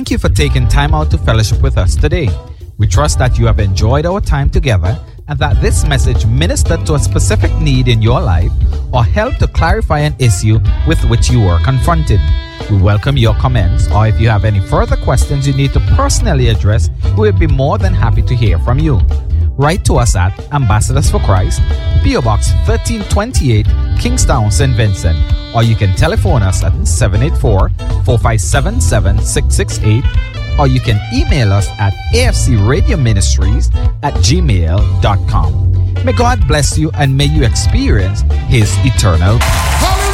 Thank you for taking time out to fellowship with us today. We trust that you have enjoyed our time together and that this message ministered to a specific need in your life or helped to clarify an issue with which you were confronted. We welcome your comments, or if you have any further questions you need to personally address, we will be more than happy to hear from you. Write to us at Ambassadors for Christ, P.O. Box 1328, Kingstown, St. Vincent, or you can telephone us at 784-457-7668, or you can email us at afcradioministries@gmail.com. May God bless you and may you experience His eternal.